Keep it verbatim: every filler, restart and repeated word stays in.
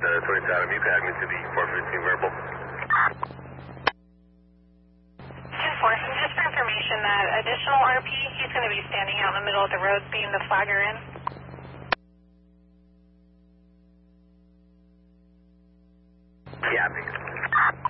uh, twenty-two Adam, you can add me to the four fifteen verbal. ten four, just for information, that additional R P, he's going to be standing out in the middle of the road, being the flagger in. Yeah,